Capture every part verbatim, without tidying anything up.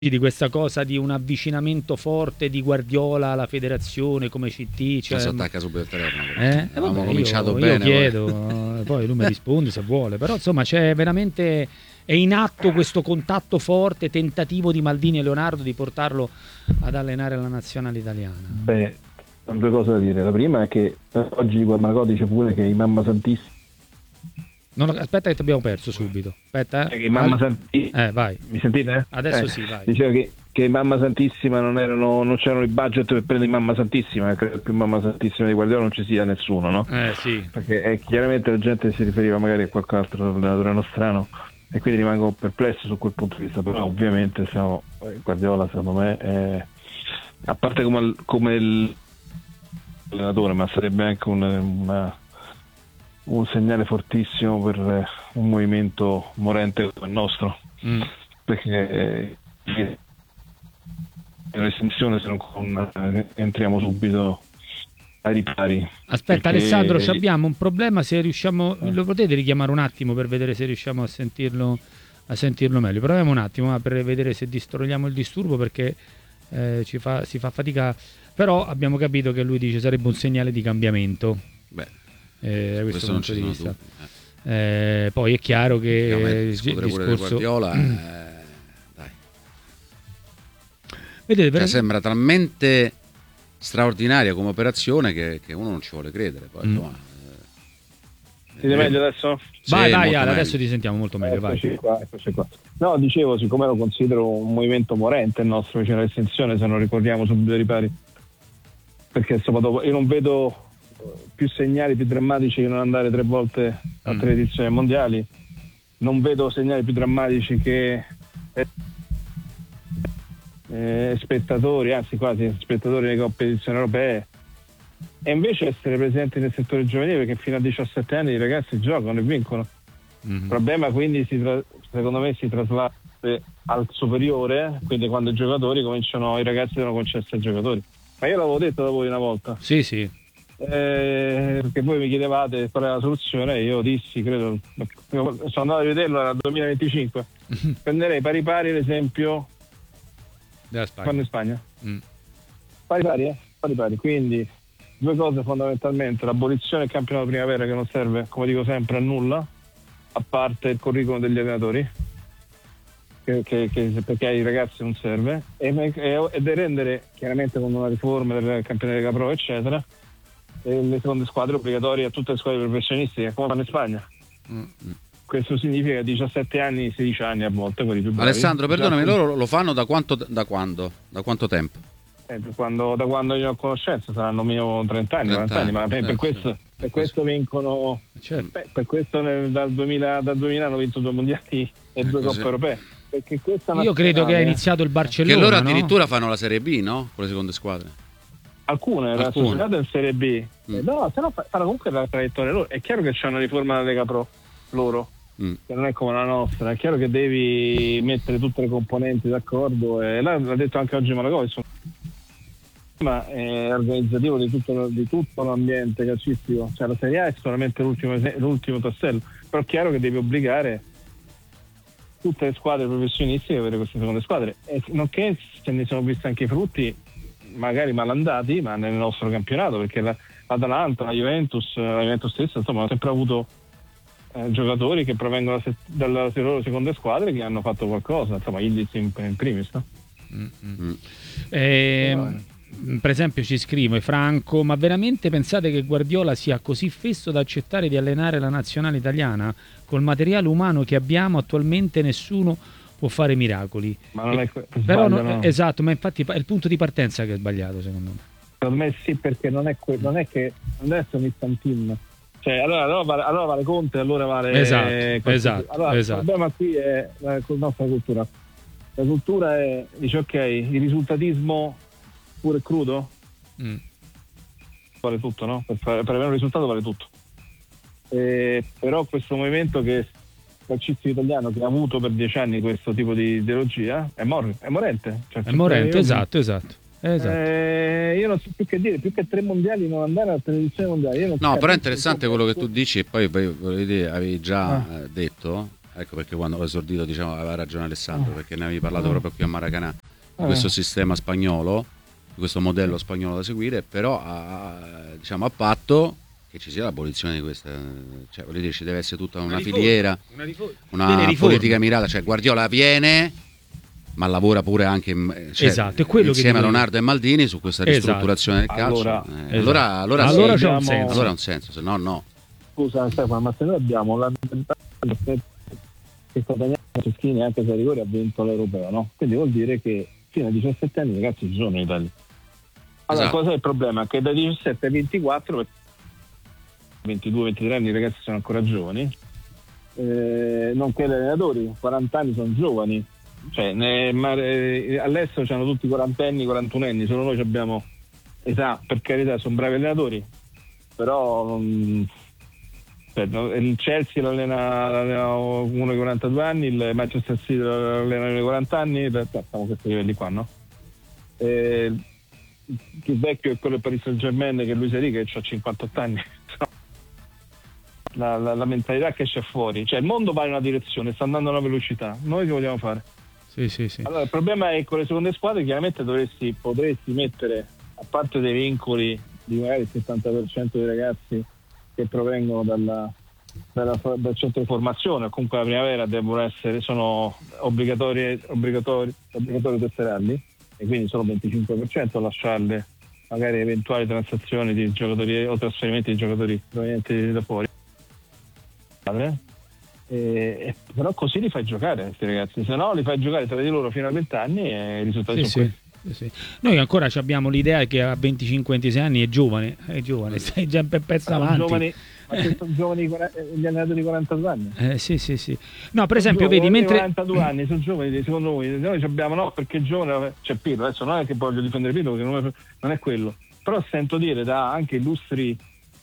di questa cosa di un avvicinamento forte di Guardiola alla federazione come C T, cioè, si attacca subito il telefono, eh? avevamo vabbè, cominciato io, bene, io chiedo poi. poi lui mi risponde se vuole, però insomma c'è veramente, è in atto questo contatto forte, tentativo di Maldini e Leonardo di portarlo ad allenare la nazionale italiana. Beh, sono due cose da dire. La prima è che oggi Guarmacò dice pure che i Mamma Santissimi Non, aspetta che ti abbiamo perso subito. Aspetta, eh. che Mamma Santissima, eh, vai. mi sentite? Adesso eh, sì, vai. Diceva che, che Mamma Santissima non erano, non c'erano i budget per prendere Mamma Santissima, credo più Mamma Santissima di Guardiola non ci sia nessuno, no? Eh sì. Perché eh, chiaramente la gente si riferiva magari a qualche altro allenatore nostrano e quindi rimango perplesso su quel punto di vista, però ovviamente siamo, Guardiola secondo me è, a parte come, come il allenatore, ma sarebbe anche un, una, un segnale fortissimo per un movimento morente come il nostro, mm. perché eh, l'estensione se non con, eh, entriamo subito ai ripari. Aspetta perché... Alessandro, abbiamo un problema, se riusciamo, lo potete richiamare un attimo per vedere se riusciamo a sentirlo a sentirlo meglio, proviamo un attimo per vedere se distogliamo il disturbo, perché eh, ci fa, si fa fatica, però abbiamo capito che lui dice sarebbe un segnale di cambiamento. Beh, eh, da questo, questo punto di vista eh. Eh, poi è chiaro che il discorso Guardiola eh, dai. Vedete, per... cioè, sembra talmente straordinaria come operazione che, che uno non ci vuole credere poi, mm. no, Siete meglio adesso? Sì, vai vai Ale, meglio. adesso ti sentiamo molto meglio. Eccoci vai. Qua, eccoci qua. No, dicevo, siccome lo considero un movimento morente il nostro vicino all'estensione, se non ricordiamo subito i ripari, perché insomma dopo, io non vedo più segnali più drammatici che non andare tre volte a tre edizioni mondiali, non vedo segnali più drammatici che eh, spettatori, anzi quasi spettatori delle competizioni europee, e invece essere presenti nel settore giovanile, perché fino a diciassette anni i ragazzi giocano e vincono. Mm-hmm. Il problema quindi si tra- secondo me si traslada al superiore, quindi quando i giocatori cominciano, i ragazzi devono cominciare a essere giocatori. Ma io l'avevo detto da voi una volta. Sì, sì. Eh, perché voi mi chiedevate qual è la soluzione e io dissi, credo, sono andato a rivederlo, era il duemilaventicinque. Mm-hmm. Prenderei pari pari l'esempio della Spagna. Quando in Spagna. Mm. Pari pari, eh? Pari pari, quindi due cose fondamentalmente: l'abolizione del campionato primavera, che non serve, come dico sempre, a nulla, a parte il curriculum degli allenatori, che, che, che perché ai ragazzi non serve, e, e, ed è rendere, chiaramente con una riforma del campionato della Pro eccetera, e le seconde squadre obbligatorie a tutte le squadre professionistiche, come fanno in Spagna. Mm-hmm. Questo significa diciassette anni, sedici anni a volte, quelli più bravi. Alessandro, perdonami, loro lo fanno da quanto, da quando? Da quanto tempo? Eh, quando, da quando io ho conoscenza saranno meno trenta anni, quaranta anni, ma per, per, questo, per questo vincono, certo. beh, per questo nel, dal, duemila, dal duemila hanno vinto due mondiali e due coppe europee. Perché questa io credo che ha iniziato il Barcellona, che loro no? addirittura fanno la Serie B, no? Con le seconde squadre. Alcune, la società del Serie B. Mm. Eh, no, se no fanno comunque la traiettoria loro. È chiaro che c'è una riforma della Lega Pro loro. Mm. Che non è come la nostra, è chiaro che devi mettere tutte le componenti d'accordo, e l'ha, l'ha detto anche oggi Malagò, insomma, ma è organizzativo di tutto, di tutto l'ambiente calcistico, cioè la Serie A è solamente l'ultimo, l'ultimo tassello, però è chiaro che devi obbligare tutte le squadre professionistiche a avere queste seconde squadre, e nonché se ne sono visti anche i frutti, magari malandati, ma nel nostro campionato, perché la, l'Atalanta, la Juventus, la Juventus stessa, insomma, hanno sempre avuto Eh, giocatori che provengono se- dalle loro seconde squadre che hanno fatto qualcosa, insomma Ildiz in, in primis, no? Mm-hmm. eh, per esempio ci scrive Franco: ma veramente pensate che Guardiola sia così fesso da accettare di allenare la nazionale italiana? Col materiale umano che abbiamo attualmente nessuno può fare miracoli. Ma non è, e, però non, esatto, ma infatti è il punto di partenza che è sbagliato, secondo me. Per me sì, perché non è, que- non è che adesso mi stantin. Cioè, allora, allora, vale, allora vale Conte, allora vale. Esatto, esatto, allora, esatto. Il problema qui è la, la nostra cultura. La cultura è, dice ok, il risultatismo pure crudo mm. vale tutto, no? Per, fare, per avere un risultato vale tutto. E, però questo movimento che calcistico italiano, che ha avuto per dieci anni questo tipo di ideologia, è, mor- è morente. Cioè, è morente, esatto, esatto. Esatto. Eh, io non so più che dire, più che tre mondiali non andare alla televisione mondiale. Io non no, però è interessante quello che tu dici, e poi, poi dire, avevi già ah. eh, detto ecco perché quando ho esordito, diciamo, aveva ragione Alessandro, perché ne avevi parlato Mm. proprio qui a Maracanã di Eh. questo sistema spagnolo, di questo modello spagnolo da seguire, però a, diciamo, a patto che ci sia l'abolizione di questa, cioè voglio dire, ci deve essere tutta una, Una riforma, filiera, una, riforma, una delle riforme. politica mirata, cioè Guardiola viene ma lavora pure anche, cioè, esatto, è quello insieme che a dico Leonardo e Maldini su questa ristrutturazione esatto. del calcio. Allora, eh, esatto. allora, allora, allora sì, c'è un abbiamo- senso. allora ha un senso, se no no. Scusa Stefano, ma se noi abbiamo la che Guadagnano Ceschini anche se a rigore ha vinto l'Europeo, no? Quindi vuol dire che fino ai diciassette anni i ragazzi ci sono in Italia. Allora, Esatto. cosa è il problema? Che dai diciassette ai ventiquattro, ventidue ventitré anni i ragazzi sono ancora giovani, eh, nonché gli allenatori, quaranta anni sono giovani, cioè ne, ma, eh, all'estero c'hanno tutti quarantenni, quarantunenni, solo noi abbiamo età, per carità, sono bravi allenatori, però mh, cioè, no, il Chelsea l'allena, l'allena uno di quarantadue anni, il Manchester City l'allena uno di quaranta anni, in realtà siamo a questi livelli qua, no? Eh, il più vecchio è quello del Paris Saint-Germain, che è Luis Enrique, che ha cinquantotto anni. La, la, la mentalità che c'è fuori, cioè il mondo va in una direzione, sta andando a una velocità, noi che vogliamo fare? Sì, sì, sì. Allora il problema è che con le seconde squadre chiaramente dovresti, potresti mettere, a parte dei vincoli di magari il settanta per cento dei ragazzi che provengono dalla, dalla, dal centro di formazione o comunque la primavera devono essere, sono obbligatori obbligatori obbligatori tesserarli, e quindi solo il venticinque per cento lasciarle magari eventuali transazioni di giocatori o trasferimenti di giocatori provenienti da fuori. E, e, però così li fai giocare questi ragazzi, se no li fai giocare tra di loro fino a venti anni e i risultati Sì, sono sì, sì, sì. Noi ancora ci abbiamo l'idea che a venticinque ventisei anni è giovane, è giovane, stai già un pezzo questi. avanti. Giovani, ma che sono giovani gli allenatori di quarantadue anni. Eh, sì, sì, sì. No, per esempio, Giovani, vedi, mentre quarantadue anni sono giovani, secondo voi? Noi abbiamo, no, perché è giovane, c'è Pirlo, adesso non è che voglio difendere Pirlo perché non è, non è quello, però sento dire da anche illustri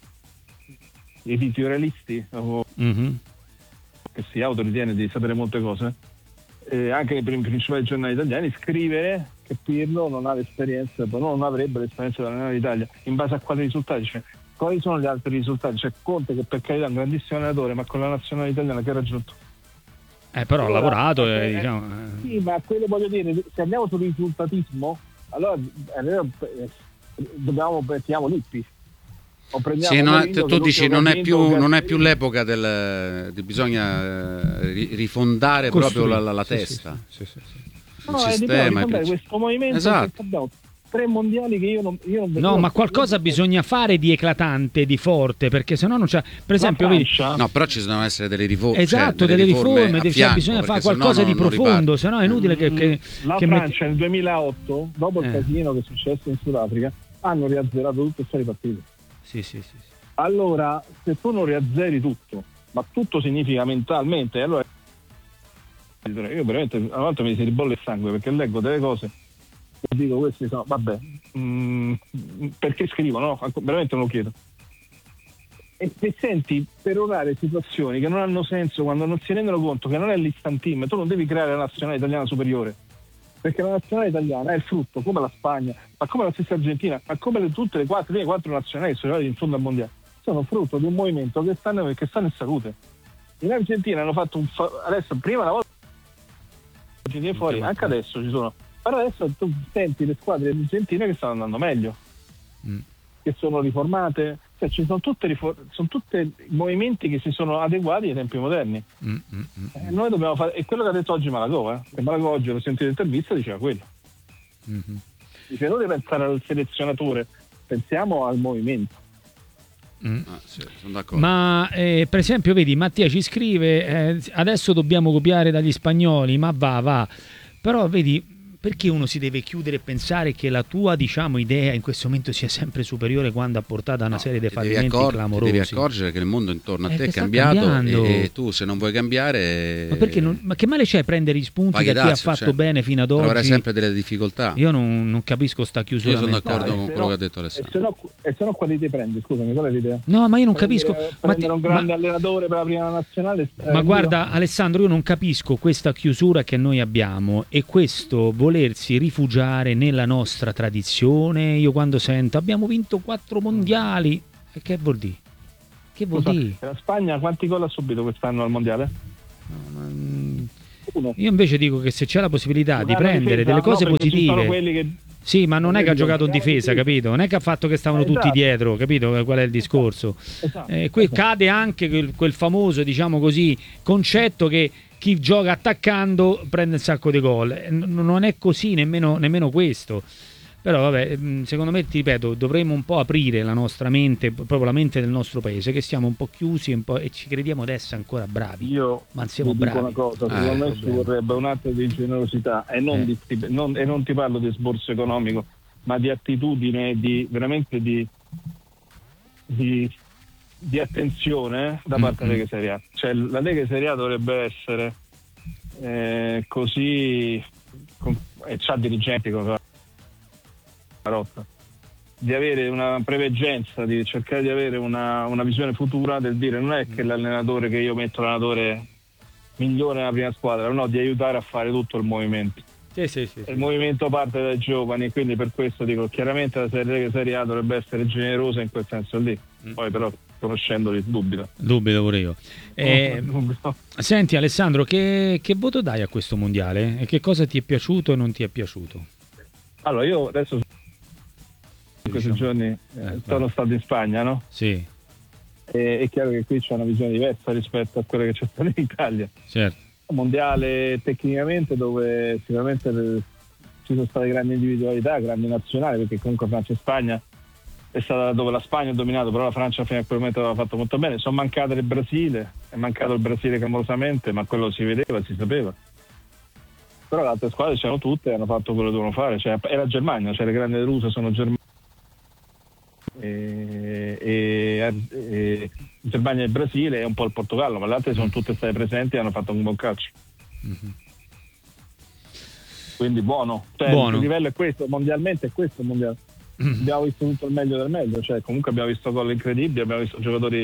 editorialisti o mm-hmm. che si autoritiene di sapere molte cose, eh, anche nei principali giornali italiani, scrivere che Pirlo non ha l'esperienza, non avrebbe l'esperienza di allenare l'Italia, in base a quali risultati, cioè quali sono gli altri risultati, c'è cioè, Conte che per carità è un grandissimo allenatore, ma con la nazionale italiana che ha raggiunto? Eh, però allora, ha lavorato, eh, eh, eh, diciamo. Sì, ma quello voglio dire, se andiamo sul risultatismo, allora, allora eh, dobbiamo mettiamo Lippi. O prendiamo sì, non è, Mourinho, tu dici non è, più, non è più Gasperini. l'epoca del di bisogna eh, ri- rifondare proprio la, la, la Sì, testa, sì, sì, sì, sì. il No, sistema, è il principio. questo movimento, Esatto. che abbiamo tre mondiali che io non, io non No, io- ma qualcosa io- bisogna fare di eclatante, di forte, perché sennò non c'è. Per esempio, la vedi, Francia, No, però ci devono essere delle riforme, esatto, cioè, delle riforme, a deve- fianco, bisogna perché fare sennò qualcosa non- di non profondo, riparte. sennò è inutile che, che, la che Francia metti- nel duemilaotto, dopo il Eh. casino che è successo in Sudafrica, hanno riazzerato tutto e sono ripartiti. Sì, sì, sì, sì. Allora, se tu non riazzeri tutto, ma tutto significa mentalmente, allora io veramente a volte mi si ribolle il sangue perché leggo delle cose e dico questi sono, vabbè, mm, perché scrivono? No, veramente non lo chiedo. E se senti perorare situazioni che non hanno senso quando non si rendono conto che non è l'instant team, tu non devi creare la nazionale italiana superiore, perché la nazionale italiana è il frutto, come la Spagna, ma come la stessa Argentina, ma come le, tutte le quattro, le quattro nazionali che sono arrivate in fondo al mondiale, sono frutto di un movimento che stanno, che stanno in salute. In Argentina hanno fatto un fa- adesso prima una volta Argentina fuori, anche adesso ci sono, però adesso tu senti le squadre argentine che stanno andando meglio, Mm. che sono riformate, cioè ci sono tutte rifor- sono tutti movimenti che si sono adeguati ai tempi moderni. Mm, mm, mm. Eh, noi dobbiamo fare, e quello che ha detto oggi Malagò, eh, che Malagò oggi l'ho sentito in intervista, diceva quello. Mhm. Dice non devi pensare al selezionatore, pensiamo al movimento. Mm. Ah, sì, sono d'accordo. Ma eh, per esempio, vedi, Mattia ci scrive: eh, adesso dobbiamo copiare dagli spagnoli, ma va, va. Però vedi, perché uno si deve chiudere e pensare che la tua, diciamo, idea in questo momento sia sempre superiore quando ha portato a una No, serie di ti devi fallimenti accor- ti clamorosi? devi accorgere che il mondo intorno a Eh, te che è sta cambiato cambiando. e, e tu se non vuoi cambiare Ma, perché non- ma che male c'è prendere gli spunti paghi da chi ha dazio, fatto cioè, bene fino ad troverai oggi? sempre delle difficoltà. Io non, non capisco sta chiusura Io sono mentale. d'accordo con se quello no- che ha detto E Alessandro. se no, e se no quali idee prendi? Scusami, qual è l'idea? No, ma io non Prendere- capisco. prendere Ma, un ti- grande ma- allenatore per la prima nazionale. eh, ma io- guarda Alessandro, io non capisco questa chiusura che noi abbiamo e questo volersi rifugiare nella nostra tradizione. Io quando sento abbiamo vinto quattro mondiali, e che vuol dire? Che vuol Scusa, dire? la Spagna quanti gol ha subito quest'anno al mondiale? Io invece dico che se c'è la possibilità di prendere delle cose no, positive, che... sì, ma non è che ha giocato in difesa, capito? Non è che ha fatto che stavano esatto. tutti dietro, capito? Qual è il discorso? Esatto. Eh, qui esatto. cade anche quel, quel famoso, diciamo così, concetto che chi gioca attaccando prende un sacco di gol. Non è così nemmeno, nemmeno questo. Però vabbè, secondo me, ti ripeto, dovremmo un po' aprire la nostra mente, proprio la mente del nostro paese, che siamo un po' chiusi un po', e ci crediamo adesso ancora bravi. Io ma siamo ti bravi. dico una cosa, secondo eh, me ci vorrebbe un atto di generosità e non, eh. di, non, e non ti parlo di sborso economico, ma di attitudine, di veramente di, di, di attenzione da parte mm-hmm. della Lega Serie A. Cioè la Lega Serie A dovrebbe essere eh, così, con, e c'ha dirigenti cosa rotta, di avere una preveggenza, di cercare di avere una, una visione futura, del dire non è che l'allenatore che io metto l'allenatore migliore nella prima squadra, no, di aiutare a fare tutto il movimento. Sì, sì, sì, il sì. movimento parte dai giovani, quindi per questo dico chiaramente la Serie, serie A dovrebbe essere generosa in quel senso lì, mm. poi però conoscendoli dubito. Dubito pure io. Eh, oh, senti Alessandro, che, che voto dai a questo mondiale? E che cosa ti è piaciuto e non ti è piaciuto? Allora io adesso in questi giorni eh, eh, sono stato in Spagna, no? Sì. E, è chiaro che qui c'è una visione diversa rispetto a quella che c'è stata in Italia. Certo. Mondiale tecnicamente, dove sicuramente le, ci sono state grandi individualità, grandi nazionali, perché comunque Francia e Spagna è stata dove la Spagna ha dominato, però la Francia fino a quel momento aveva fatto molto bene. Sono mancate il Brasile, è mancato il Brasile clamorosamente, ma quello si vedeva, si sapeva. Però le altre squadre c'erano tutte e hanno fatto quello che dovevano fare, cioè, è la Germania, cioè le grandi delusa sono Germania e, e, e Germania e il Brasile e un po' il Portogallo, ma le altre sono tutte state presenti e hanno fatto un buon calcio. Mm-hmm. Quindi buono, cioè, buono. Il livello è questo, mondialmente è questo il mondiale. Mm-hmm. Abbiamo visto tutto il meglio del meglio, cioè comunque abbiamo visto gol incredibili, abbiamo visto giocatori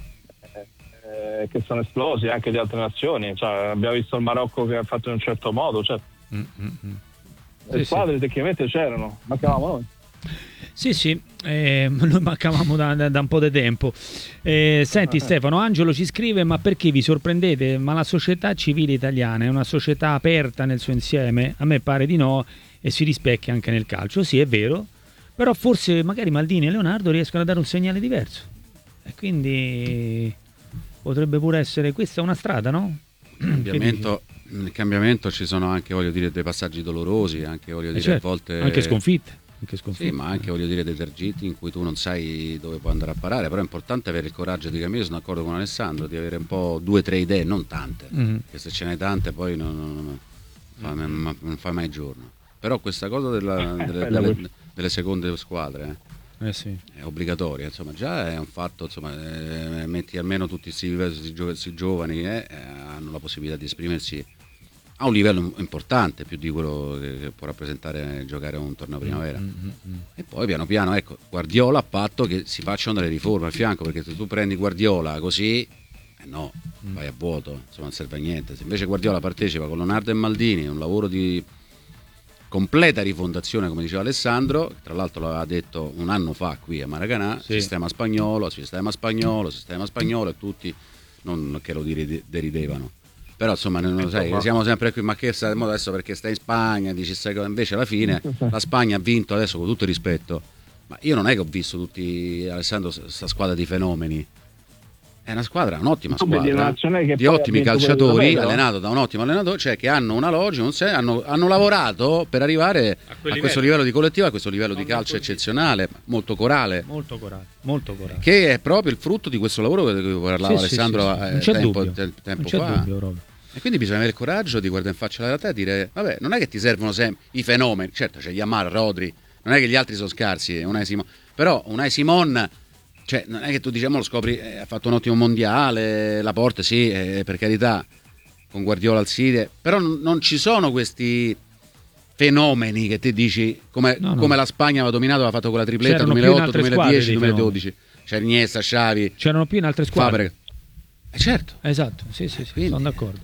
eh, eh, che sono esplosi anche di altre nazioni, cioè, abbiamo visto il Marocco che ha fatto in un certo modo, cioè, mm-hmm. le sì, squadre sì. tecnicamente c'erano, mancavamo noi. Sì, sì, eh, noi mancavamo da, da, da un po' di tempo. Eh, senti Stefano, Angelo ci scrive: ma perché vi sorprendete? Ma la società civile italiana è una società aperta nel suo insieme? A me pare di no, e si rispecchia anche nel calcio. Sì, è vero, però forse magari Maldini e Leonardo riescono a dare un segnale diverso, e quindi potrebbe pure essere questa una strada, no? Il cambiamento, nel cambiamento ci sono anche, voglio dire, dei passaggi dolorosi, anche voglio dire, eh certo, a volte anche sconfitte. Sì, ma anche voglio dire dei tergiti in cui tu non sai dove puoi andare a parare, però è importante avere il coraggio di cambiare. Sono d'accordo con Alessandro, di avere un po' due o tre idee, non tante, mm-hmm. che se ce n'è tante poi non, non, non, fa, non, non fai mai giorno. Però questa cosa della, delle, delle, delle seconde squadre eh, eh sì. è obbligatoria, insomma, già è un fatto, insomma, eh, metti almeno tutti questi giovani eh, hanno la possibilità di esprimersi a un livello importante, più di quello che può rappresentare giocare un torneo primavera. Mm-hmm. E poi piano piano, ecco, Guardiola ha fatto che si facciano delle riforme al fianco, perché se tu prendi Guardiola così, eh no, mm. vai a vuoto, insomma non serve a niente. Se invece Guardiola partecipa con Leonardo e Maldini, un lavoro di completa rifondazione, come diceva Alessandro, tra l'altro l'aveva detto un anno fa qui a Maracanã, sì. sistema spagnolo, sistema spagnolo, sistema spagnolo, e tutti non che lo deridevano. Però insomma non sai, siamo sempre qui, ma che stai adesso perché stai in Spagna, dici stai, invece alla fine la Spagna ha vinto, adesso con tutto il rispetto, ma io non è che ho visto tutti, Alessandro, questa squadra di fenomeni, è una squadra, un'ottima squadra di ottimi calciatori, allenato da un ottimo allenatore, cioè che hanno una logica, non sei, hanno, hanno lavorato per arrivare a, a questo livello di collettivo, a questo livello di calcio eccezionale, molto corale, molto corale, molto corale, che è proprio il frutto di questo lavoro che parlava sì, sì, Alessandro sì, sì. Non c'è tempo, dubbio. Te, tempo non c'è fa. Dubbio, e quindi bisogna avere il coraggio di guardare in faccia la realtà e dire vabbè, non è che ti servono sempre i fenomeni, certo c'è Yamal, Rodri, non è che gli altri sono scarsi, Unai Simon, però Unai Simon, cioè non è che tu diciamo lo scopri, eh, ha fatto un ottimo mondiale, Laporte sì, eh, per carità, con Guardiola al City, però n- non ci sono questi fenomeni che ti dici come, no, no. come la Spagna aveva dominato, aveva fatto quella tripletta duemilaotto, duemiladieci, duemiladodici, c'era Iniesta, Xavi, c'erano più in altre squadre. Fabregas. Eh certo, esatto, sì, sì, sì, sono d'accordo.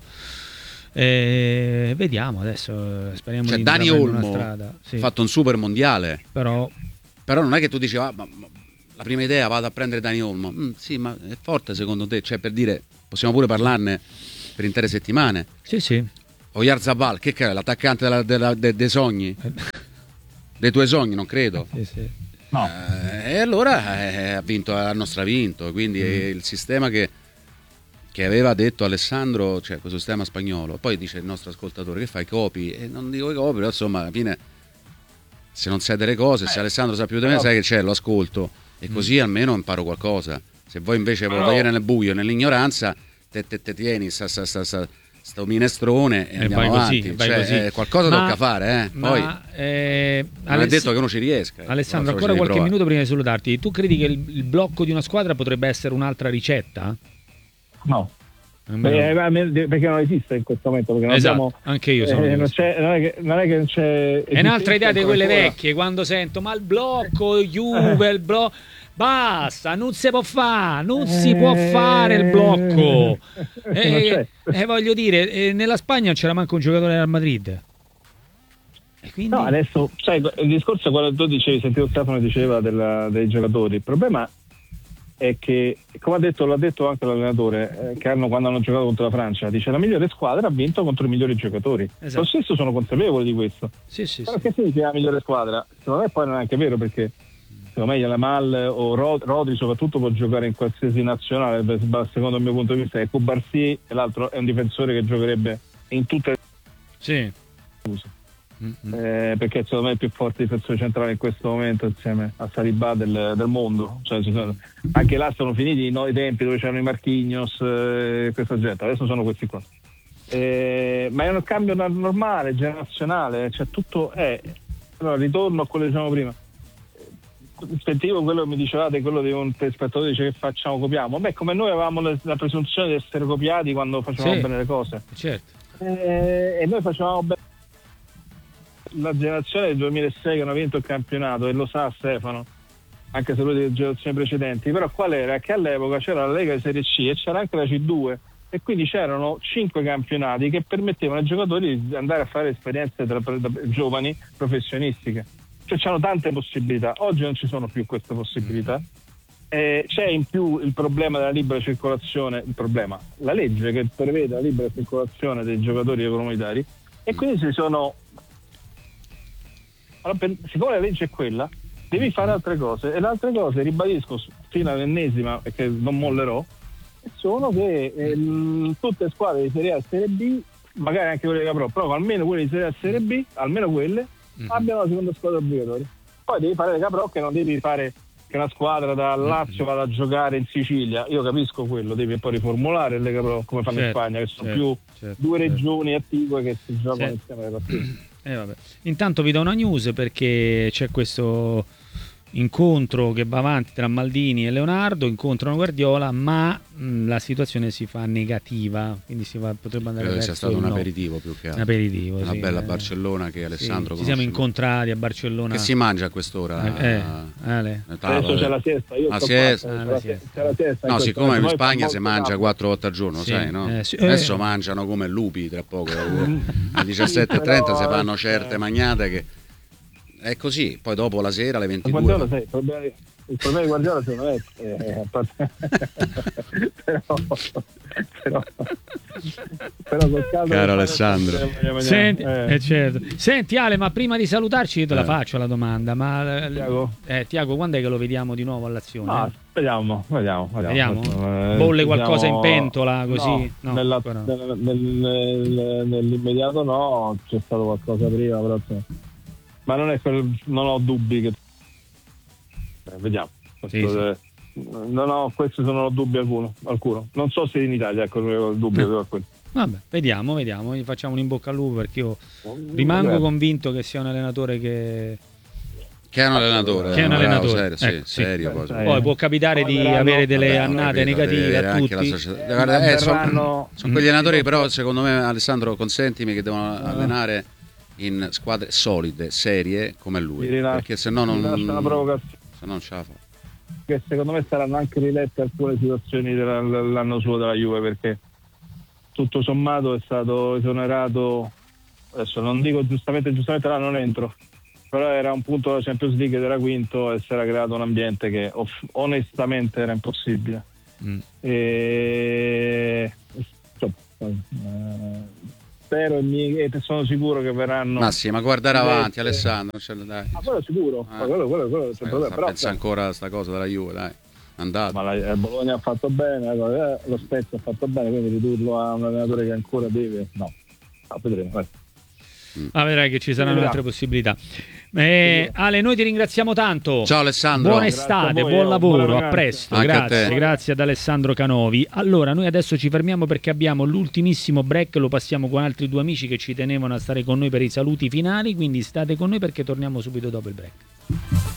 Eh, vediamo adesso, speriamo cioè, di Dani Olmo una strada. Ha sì. fatto un super mondiale, però però non è che tu dici ah, ma, ma, la prima idea vado a prendere Dani Olmo, mm, sì, ma è forte secondo te, cioè per dire, possiamo pure parlarne per intere settimane. Sì, sì. Oyarzabal, che è l'attaccante della, della, de, dei sogni? Dei tuoi sogni, non credo. Sì, sì. No. Eh, e allora eh, ha vinto, hanno stravinto, quindi mm. il sistema che, che aveva detto Alessandro, cioè questo sistema spagnolo, poi dice il nostro ascoltatore che fai, copi, e non dico i copi, però insomma alla fine se non sai delle cose, eh, se Alessandro sa più di me, no. sai che c'è, lo ascolto e mm. così almeno imparo qualcosa. Se voi invece volete no. nel buio, nell'ignoranza, te, te, te tieni sta, sta, sta, sta, sto minestrone e, e andiamo avanti, così, cioè, così. Eh, qualcosa ma, tocca fare, eh. Poi ma, eh, non Aless- è detto che uno ci riesca. Alessandro, ancora qualche prova. minuto prima di salutarti. Tu credi che il, il blocco di una squadra potrebbe essere un'altra ricetta? No. Beh, perché non esiste in questo momento, perché non esatto, abbiamo, anche io sono eh, non, c'è, non, è che, non è che non c'è, è un'altra idea di quelle vecchie, quando sento ma il blocco Juve, il blocco, basta, non si può fare, non eh, si può fare il blocco, e eh, eh, voglio dire, eh, nella Spagna non c'era manco un giocatore del Madrid. E quindi... no, adesso sai, il discorso è quello che tu dicevi, sentivo Stefano diceva della, dei giocatori, il problema è che, come ha detto, l'ha detto anche l'allenatore, eh, che hanno, quando hanno giocato contro la Francia, dice la migliore squadra ha vinto contro i migliori giocatori. Esatto. Lo stesso sono consapevoli di questo. Sì, sì, però sì. che significa la migliore squadra? Secondo me poi non è anche vero, perché secondo me Yamal o Rod- Rodri soprattutto può giocare in qualsiasi nazionale, secondo il mio punto di vista, e Cubarsí e l'altro è un difensore che giocherebbe in tutte le sì. Eh, perché secondo me è il più forte difensore centrale in questo momento insieme a Saliba del, del mondo, cioè, sono, anche là sono finiti i nuovi tempi dove c'erano i Marquinhos e eh, questa gente, adesso sono questi qua, eh, ma è un cambio normale, generazionale, cioè tutto è allora, ritorno a quello che dicevamo prima, rispettivo quello che mi dicevate, quello di un telespettatore dice che facciamo, copiamo, beh, come noi avevamo la presunzione di essere copiati quando facevamo sì, bene le cose, certo. eh, e noi facevamo bene. La generazione del duemilasei che hanno vinto il campionato, e lo sa Stefano, anche se lui delle generazioni precedenti, però qual era? Che all'epoca c'era la Lega di Serie C e c'era anche la C due, e quindi c'erano cinque campionati che permettevano ai giocatori di andare a fare esperienze tra, tra, tra, giovani professionistiche, cioè c'erano tante possibilità. Oggi non ci sono più queste possibilità, eh, c'è in più il problema della libera circolazione, il problema, la legge che prevede la libera circolazione dei giocatori comunitari, e quindi si sono allora, per, siccome la legge è quella, devi fare altre cose, e le altre cose, ribadisco fino all'ennesima, perché non mollerò, sono che eh, tutte le squadre di Serie A e Serie B, magari anche quelle di Capro, però almeno quelle di Serie A e Serie B, almeno quelle, mm-hmm. abbiano la seconda squadra obbligatoria. Poi devi fare le Capro, che non devi fare che una squadra da Lazio vada a giocare in Sicilia, io capisco quello, devi un po' riformulare le Capro come fanno certo, in Spagna, che sono certo, più certo, due certo. regioni attive che si giocano certo. insieme alle partite. Eh, vabbè. Intanto vi do una news, perché c'è questo incontro che va avanti tra Maldini e Leonardo, incontrano Guardiola, ma mh, la situazione si fa negativa, quindi si va, potrebbe andare Credo verso sia stato un no. aperitivo più che altro. Un aperitivo, una sì, bella eh. Barcellona che Alessandro sì, ci siamo incontrati a Barcellona. Che si mangia a quest'ora? Eh, eh, Ale. Adesso c'è la siesta, io ah, sto siesta. Fatto, ah, c'è la siesta. C'è la siesta no, siccome in Spagna si mangia campo. quattro volte al giorno, sì, sai, no? Eh, sì, Adesso eh. mangiano come lupi tra poco, alle diciassette e trenta si fanno certe magnate che è così, poi dopo la sera alle ventidue. Guardiola, sai, il problema, il problema di Guardiola secondo me è, è, è però, però, però col caso caro Alessandro, senti, eh. Eh, certo. Senti Ale, ma prima di salutarci io te la eh. faccio la domanda, ma Tiago, eh, Tiago, quando è che lo vediamo di nuovo all'azione? Ah, vediamo, vediamo, vediamo. vediamo? Bolle qualcosa in pentola così? No, no, nella, nel, nel, nel, nell'immediato no, c'è stato qualcosa prima, però ma non è quel, non ho dubbi che eh, vediamo sì, sì. Non ho, questi sono dubbi alcuno, alcuno. Non so se in Italia ecco il dubbio no. quello. Vabbè, vediamo, vediamo, gli facciamo un in bocca al lupo, perché io rimango Grazie. convinto che sia un allenatore che che è un allenatore, che è un allenatore. Serio, sì, ecco, serio, sì. poi, poi può capitare di verranno, avere delle vabbè, annate capito, negative a tutti. eh, guarda, eh, sono, verranno... sono quegli allenatori che però secondo me, Alessandro, consentimi, che devono allenare in squadre solide, serie come lui, rilascio, perché se no non una provocazione, se non ce la fa. Che secondo me saranno anche rilette alcune situazioni dell'anno suo della Juve, perché tutto sommato è stato esonerato, adesso non dico giustamente giustamente là non entro, però era un punto della Champions League ed era quinto e si era creato un ambiente che off- onestamente era impossibile. mm. e basta. Eh, spero e, mi, e sono sicuro che verranno. Ma sì, ma guardare avanti, Alessandro. Cioè, dai. Ma quello sicuro, eh. ma quello, quello, quello, eh, però, pensa ancora a sta cosa della Juve, dai. Andato. Ma la, il Bologna ha fatto bene, lo Spezia ha fatto bene, quindi ridurlo a un allenatore che ancora deve. No, no vedremo. Vai. Ah, vedrai che ci saranno altre possibilità. Eh, Ale, noi ti ringraziamo tanto. Ciao Alessandro. Buona estate, voi, buon lavoro, buona a presto. Anche grazie, a te. grazie ad Alessandro Canovi. Allora, noi adesso ci fermiamo perché abbiamo l'ultimissimo break, lo passiamo con altri due amici che ci tenevano a stare con noi per i saluti finali, quindi state con noi perché torniamo subito dopo il break.